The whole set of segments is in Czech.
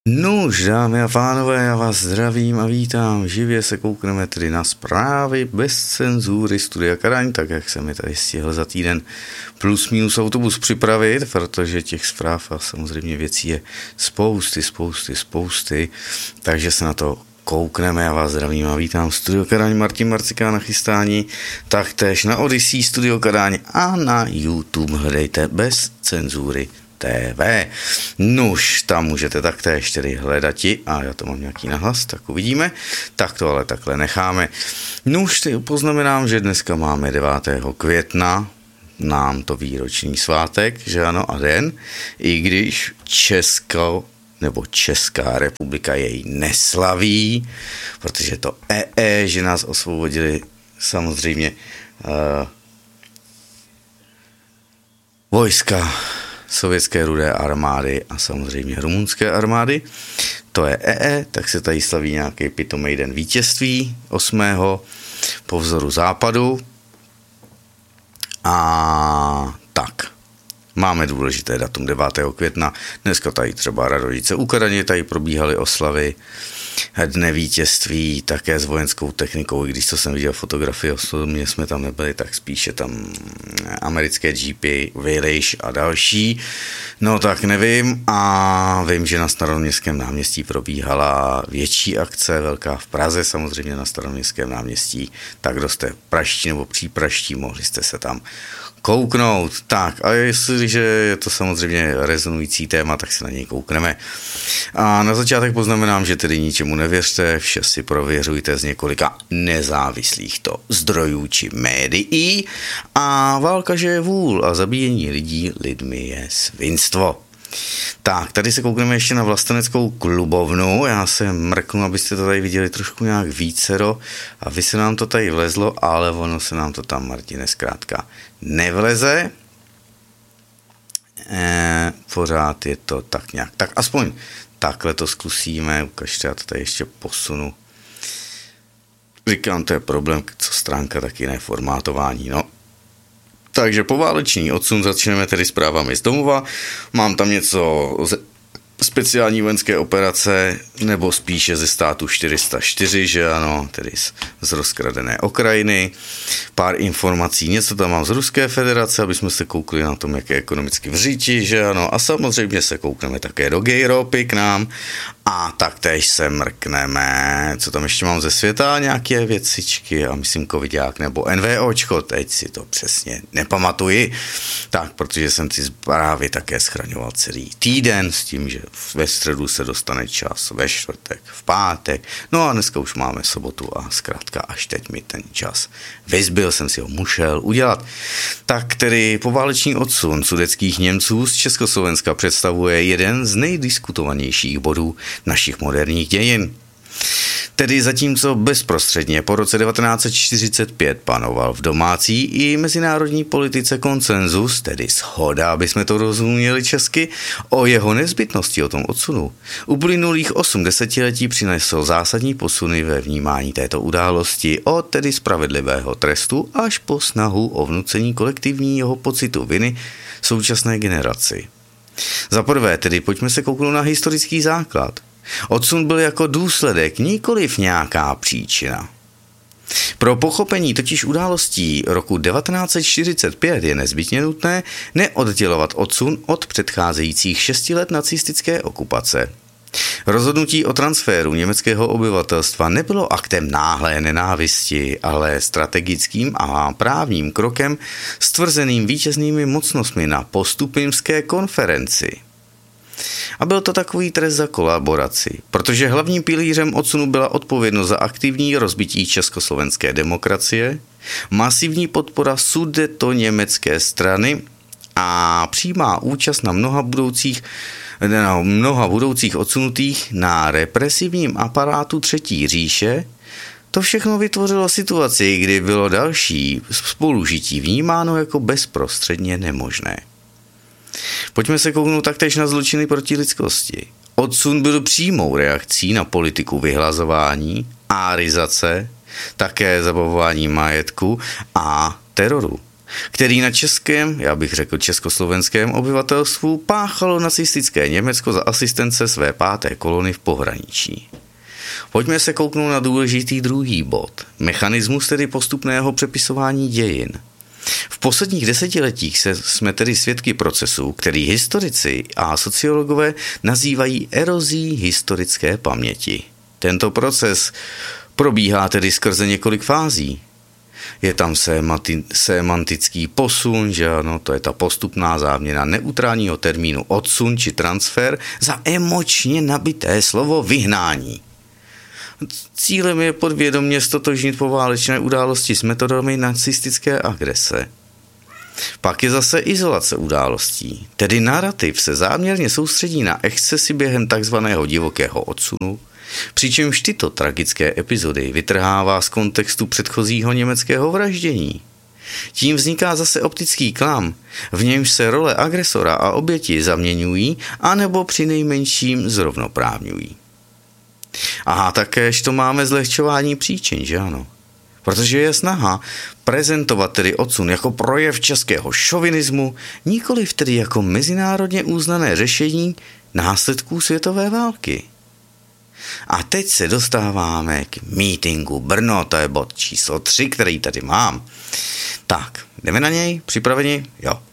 Nuž, dámy a pánové, já vás zdravím a vítám. Živě se koukneme tedy na zprávy bez cenzury Studia Karaň, tak jak jsem mi tady stihl za týden plus minus autobus připravit, protože těch zpráv a samozřejmě věcí je spousty, takže se na to koukneme. Já vás zdravím a vítám Studio Karaň, Martin Marcika na chystání, taktéž na Odyssey Studio Karaň a na YouTube hledejte bez cenzury TV. Nuž, tam můžete taktéž tedy hledati, a já to mám nějaký nahlas, tak uvidíme, tak to ale takhle necháme. Nuž, ty poznamenám, že dneska máme 9. května, nám to výroční svátek, že ano, a den, i když Česká republika jej neslaví, protože to že nás osvobodili samozřejmě vojska sovětské rudé armády a samozřejmě rumunské armády. To je tak se tady slaví nějaký pitomý den vítězství 8. po vzoru západu. A tak, máme důležité datum 9. května. Dneska tady třeba Radojice u Kadaně, tady probíhaly oslavy Dne vítězství, také s vojenskou technikou, i když to jsem viděl fotografie, osobně jsme tam nebyli, tak spíše tam americké jeepy, Willys a další. No tak nevím, a vím, že na Staroměstském náměstí probíhala větší akce, velká v Praze, samozřejmě na Staroměstském náměstí, tak kdo jste praští nebo přípraští, mohli jste se tam kouknout. Tak, a jestliže je to samozřejmě rezonující téma, tak se na něj koukneme. A na začátek poznamenám, že tedy ničemu nevěřte, vše si prověřujte z několika nezávislých zdrojů či médií. A válka, že je vůl, a zabíjení lidí lidmi je svinstvo. Tak, tady se koukneme ještě na vlasteneckou klubovnu. Já se mrknu, abyste to tady viděli trošku nějak vícero, a vy se nám to tady vlezlo, ale ono se nám to tam, Martine, zkrátka nevleze. Pořád je to tak nějak. Tak aspoň takhle to zkusíme. Ukažte, já to tady ještě posunu. Říkám, to je problém, co stránka, tak jiné formátování, no. Takže poválečný odsun začneme tedy zprávami z domova. Mám tam něco speciální vojenské operace, nebo spíše ze státu 404, že ano, tedy z rozkradené Ukrajiny. Pár informací, něco tam mám z Ruské federace, aby jsme se koukli na tom, jak je ekonomicky v říči, že ano, a samozřejmě se koukneme také do Gejropy k nám a taktéž se mrkneme, co tam ještě mám ze světa, nějaké věcičky, a myslím covidák nebo NVOčko, teď si to přesně nepamatuji, tak, protože jsem si zprávy také schraňoval celý týden s tím, že ve středu se dostane čas, ve čtvrtek, v pátek, no a dneska už máme sobotu a zkrátka až teď mi ten čas vyzbyl, jsem si ho musel udělat. Tak tedy poválečný odsun sudetských Němců z Československa představuje jeden z nejdiskutovanějších bodů našich moderních dějin. Tedy zatímco bezprostředně po roce 1945 panoval v domácí i mezinárodní politice konsenzus, tedy shoda, aby jsme to rozuměli česky, o jeho nezbytnosti, o tom odsunu. Uplynulých 8 desetiletí přinesl zásadní posuny ve vnímání této události, od tedy spravedlivého trestu až po snahu o vnucení kolektivního pocitu viny současné generaci. Za prvé tedy pojďme se kouknout na historický základ. Odsun byl jako důsledek, nikoliv nějaká příčina. Pro pochopení totiž událostí roku 1945 je nezbytně nutné neoddělovat odsun od předcházejících 6 let nacistické okupace. Rozhodnutí o transferu německého obyvatelstva nebylo aktem náhlé nenávisti, ale strategickým a právním krokem stvrzeným vítěznými mocnostmi na Postupimské konferenci. A byl to takový trest za kolaboraci, protože hlavním pilířem odsunu byla odpovědnost za aktivní rozbití československé demokracie, masivní podpora sudetoněmecké strany a přímá účast na mnoha budoucích odsunutých na represivním aparátu Třetí říše. To všechno vytvořilo situaci, kdy bylo další spolužití vnímáno jako bezprostředně nemožné. Pojďme se kouknout taktéž na zločiny proti lidskosti. Odsun byl přímou reakcí na politiku vyhlazování, árizace, také zabavování majetku a teroru. který na českém, já bych řekl československém obyvatelstvu páchalo nacistické Německo za asistence své 5. kolony v pohraničí. Pojďme se kouknout na důležitý druhý bod. Mechanismus tedy postupného přepisování dějin. V posledních desetiletích jsme tedy svědky procesu, který historici a sociologové nazývají erozí historické paměti. Tento proces probíhá tedy skrze několik fází. Je tam semantický posun, že ano, to je ta postupná záměna neutrálního termínu odsun či transfer za emočně nabité slovo vyhnání. Cílem je podvědomě stotožnit poválečné události s metodami nacistické agrese. Pak je zase izolace událostí, tedy narrativ se záměrně soustředí na excesy během takzvaného divokého odsunu, přičemž tyto tragické epizody vytrhává z kontextu předchozího německého vraždění. Tím vzniká zase optický klam, v němž se role agresora a oběti zaměňují, anebo přinejmenším zrovnoprávňují. A takéž to máme zlehčování příčin, že ano? Protože je snaha prezentovat tedy odsun jako projev českého šovinismu, nikoliv tedy jako mezinárodně uznané řešení následků světové války. A teď se dostáváme k meetingu Brno, to je bod číslo 3, který tady mám. Tak, jdeme na něj, připraveni? Jo.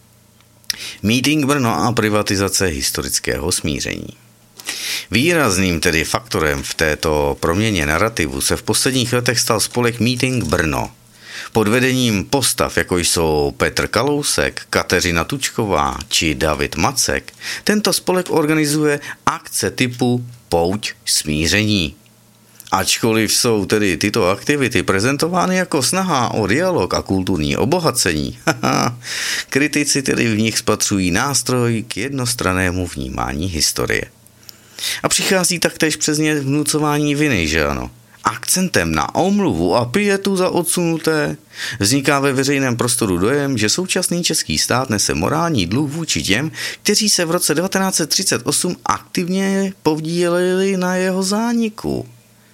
Meeting Brno a privatizace historického smíření. Výrazným tedy faktorem v této proměně narrativu se v posledních letech stal spolek Meeting Brno. Pod vedením postav, jako jsou Petr Kalousek, Kateřina Tučková či David Macek, tento spolek organizuje akce typu Pouť smíření. Ačkoliv jsou tedy tyto aktivity prezentovány jako snaha o dialog a kulturní obohacení, kritici tedy v nich spatřují nástroj k jednostrannému vnímání historie. A přichází taktéž přes ně vnucování viny, že ano? Akcentem na omluvu a pietu za odsunuté vzniká ve veřejném prostoru dojem, že současný český stát nese morální dluh vůči těm, kteří se v roce 1938 aktivně podíleli na jeho zániku.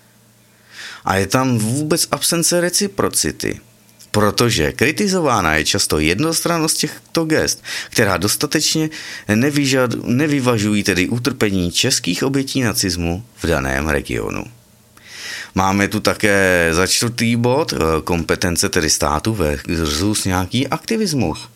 A je tam vůbec absence reciprocity, protože kritizována je často jednostrannost těchto gest, která dostatečně nevyvažují tedy utrpení českých obětí nacismu v daném regionu. Máme tu také za 4. bod kompetence tedy státu versus nějaký aktivismus.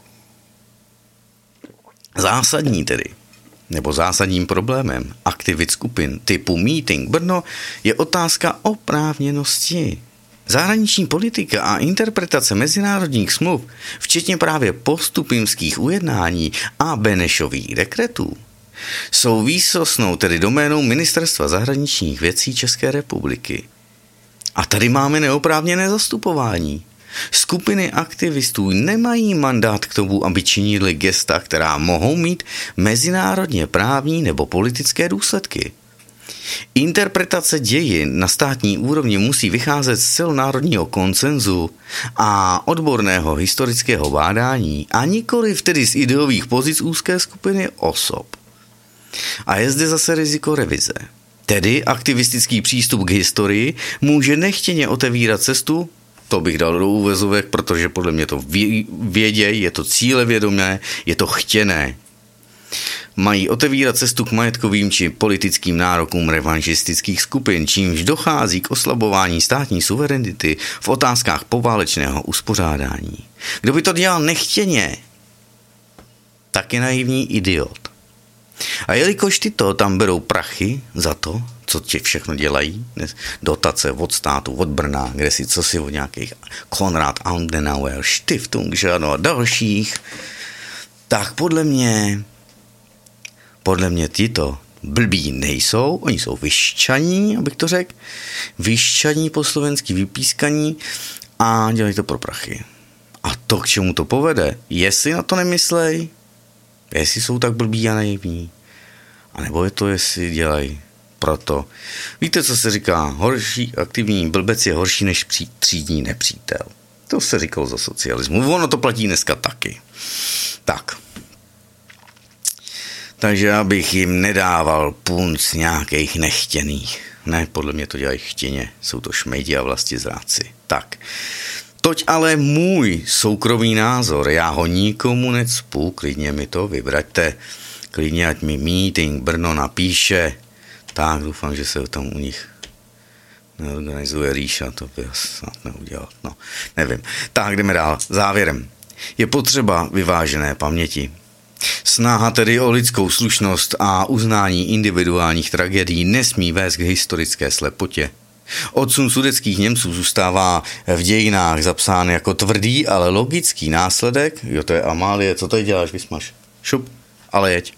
Zásadní tedy, nebo zásadním problémem aktivit skupin typu Meeting Brno je otázka oprávněnosti. Zahraniční politika a interpretace mezinárodních smluv, včetně právě postupimských ujednání a Benešových dekretů, jsou výsostnou tedy doménou Ministerstva zahraničních věcí České republiky. A tady máme neoprávněné zastupování. Skupiny aktivistů nemají mandát k tomu, aby činili gesta, která mohou mít mezinárodně právní nebo politické důsledky. Interpretace dějin na státní úrovni musí vycházet z celonárodního konsenzu a odborného historického bádání a nikoliv tedy z ideových pozic úzké skupiny osob. A je zde zase riziko revize. Tedy aktivistický přístup k historii může nechtěně otevírat cestu, to bych dal do úvozovek, protože podle mě to věděj, je to cílevědomé, je to chtěné. Mají otevírat cestu k majetkovým či politickým nárokům revanšistických skupin, čímž dochází k oslabování státní suverenity v otázkách poválečného uspořádání. Kdo by to dělal nechtěně, tak je naivní idiot. A jelikož tyto tam berou prachy za to, co ti všechno dělají, dotace od státu, od Brna, kde si co si od nějakých Konrad Adenauer, Stiftung, že ano, a dalších, tak podle mě tyto blbí nejsou, oni jsou vyšťaní, abych to řekl, vyšťaní po slovensky vypískaní a dělají to pro prachy. A to, k čemu to povede, jestli na to nemyslej, jestli jsou tak blbí a naivní, anebo je to, jestli dělají proto. Víte, co se říká? Horší aktivní blbec je horší než třídní nepřítel. To se říkalo za socialismu. Ono to platí dneska taky. Tak. Takže já bych jim nedával punc nějakých nechtěných. Ne, podle mě to dělají chtěně. Jsou to šmejdi a vlastizrádci. Tak. Toť ale můj soukromý názor, já ho nikomu necpu, klidně mi to vybraťte, klidně ať mi meeting Brno napíše, tak doufám, že se tam u nich neorganizuje Ríša, to by snad neudělat, no, nevím. Tak jdeme dál, závěrem. Je potřeba vyvážené paměti. Snaha tedy o lidskou slušnost a uznání individuálních tragédií nesmí vést k historické slepotě. Odsun sudetských Němců zůstává v dějinách zapsán jako tvrdý, ale logický následek. Jo, to je Amálie, co tady děláš, vysmaž? Šup, ale jeď.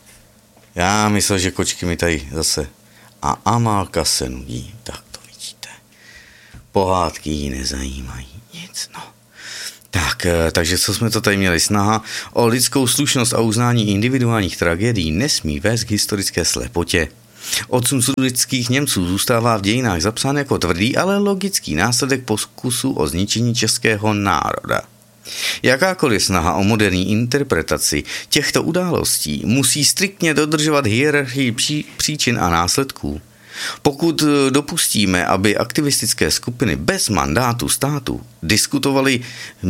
Já myslel, že kočky mi tady zase. A Amálka se nudí, tak to vidíte. Pohádky ji nezajímají, nic, no. Tak, takže co jsme to tady měli? Snaha o lidskou slušnost a uznání individuálních tragédií nesmí vést k historické slepotě. Odsun sudetských Němců zůstává v dějinách zapsán jako tvrdý, ale logický následek pokusu o zničení českého národa. Jakákoliv snaha o moderní interpretaci těchto událostí musí striktně dodržovat hierarchii příčin a následků. Pokud dopustíme, aby aktivistické skupiny bez mandátu státu diskutovaly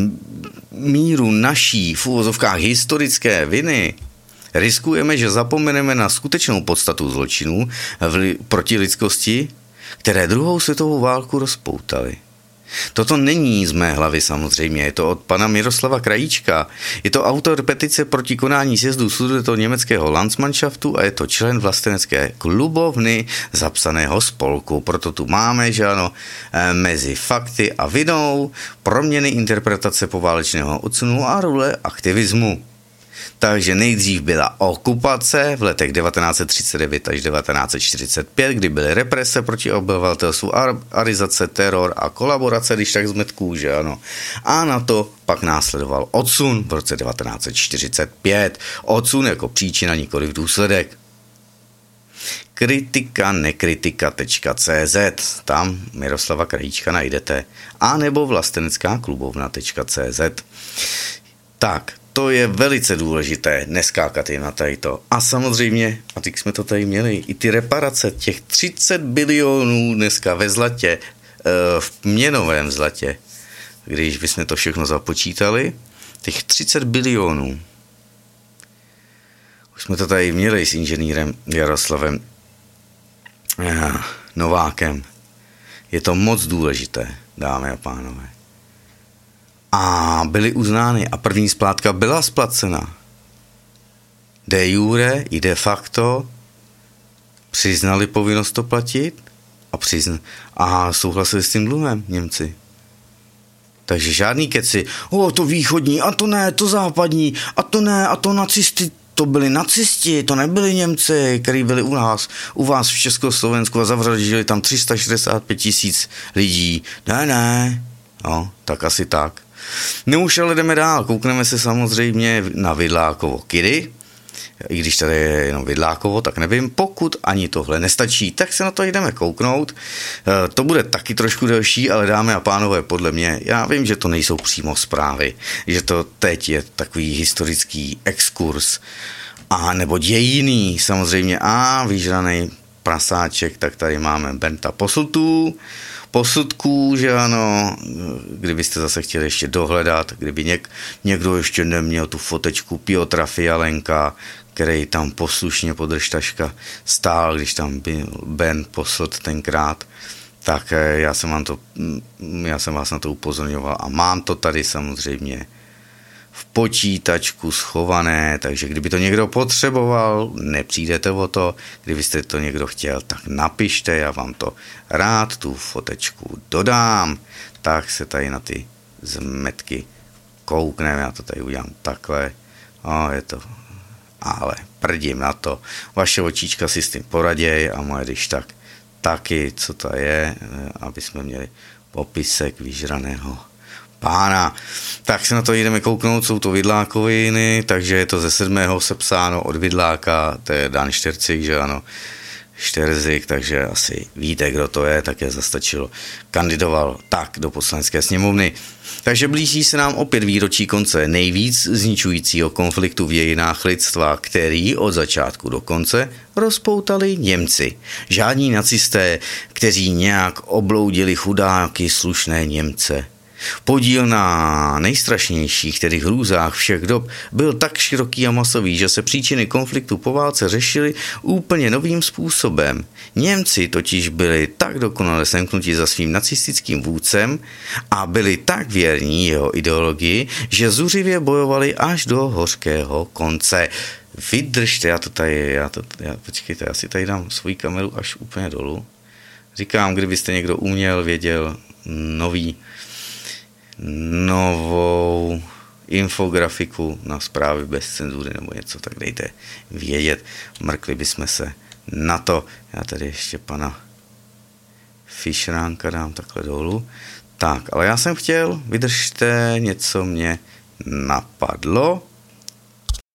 míru naší v uvozovkách historické viny, riskujeme, že zapomeneme na skutečnou podstatu zločinů proti lidskosti, které druhou světovou válku rozpoutaly. Toto není z mé hlavy samozřejmě, je to od pana Miroslava Krajíčka. Je to autor petice proti konání sjezdu sudetoněmeckého Landsmannschaftu a je to člen vlastenecké klubovny zapsaného spolku. Proto tu máme, že ano, mezi fakty a vinou proměny interpretace poválečného odsunu a role aktivismu. Takže nejdřív byla okupace v letech 1939 až 1945, kdy byly represe proti obyvatelstvu, arizace, teror a kolaborace, když tak zmetků, že ano. A na to pak následoval odsun v roce 1945. Odsun jako příčina, nikoli v důsledek. kritika-nekritika.cz, tam Miroslava Krajíčka najdete, a nebo vlastenecká klubovna.cz. Tak, to je velice důležité, neskákat jim na tady to. A samozřejmě, a teď jsme to tady měli, i ty reparace, těch 30 bilionů dneska ve zlatě, v měnovém zlatě, když bychom to všechno započítali, těch 30 bilionů. Už jsme to tady měli s inženýrem Jaroslavem Novákem. Je to moc důležité, dámy a pánové. A byly uznány a první splátka byla splacena. De jure i de facto přiznali povinnost to platit a souhlasili s tím dluhem Němci. Takže žádný keci, to východní, a to ne, to západní, a to ne, a to nacisty, to byli nacisti, to nebyli Němci, kteří byli u vás v Československu a zavraždili tam 365 000 lidí. Ne, no, tak asi tak. No už ale jdeme dál, koukneme se samozřejmě na Vidlákovo Kidy, i když tady je jenom Vidlákovo, tak nevím, pokud ani tohle nestačí, tak se na to jdeme kouknout. To bude taky trošku delší, ale dámy a pánové, podle mě, já vím, že to nejsou přímo zprávy, že to teď je takový historický exkurs, a nebo dějinný samozřejmě, a vyžranej prasáček, tak tady máme Benta posudků, že ano, kdybyste zase chtěli ještě dohledat, kdyby někdo ještě neměl tu fotečku Piotra Fialenka, který tam poslušně podržtaška stál, když tam byl Ben Posselt tenkrát, tak já jsem vás na to upozorňoval a mám to tady samozřejmě v počítačku schované, takže kdyby to někdo potřeboval, nepřijdete o to, kdybyste to někdo chtěl, tak napište, já vám to rád tu fotečku dodám, tak se tady na ty zmetky koukneme, já to tady udělám takhle, je to, ale prdím na to, vaše očička si s tím poraděj a moje když tak taky, co to je, aby jsme měli popisek vyžraného pána. Tak se na to jdeme kouknout, jsou to Vidlákoviny, takže je to ze 7. sepsáno od Vidláka, to je Dan Štercik, že ano, Šterzik, takže asi víte, kdo to je, tak je zastačilo. Kandidoval tak do poslanecké sněmovny. Takže blíží se nám opět výročí konce nejvíc zničujícího konfliktu v dějinách lidstva, který od začátku do konce rozpoutali Němci. Žádní nacisté, kteří nějak obloudili chudáky slušné Němce. Podíl na nejstrašnějších, tedy hrůzách všech dob, byl tak široký a masový, že se příčiny konfliktu po válce řešily úplně novým způsobem. Němci totiž byli tak dokonale semknutí za svým nacistickým vůdcem a byli tak věrní jeho ideologii, že zuřivě bojovali až do hořkého konce. Vydržte, počkejte, já si tady dám svoji kameru až úplně dolů. Říkám, kdybyste někdo uměl, věděl novou infografiku na zprávy bez cenzury nebo něco, tak dejte vědět. Mrkli bychom se na to. Já tady ještě pana Fischeránka dám takhle dolů. Tak, ale já jsem chtěl, vydržte, něco mě napadlo.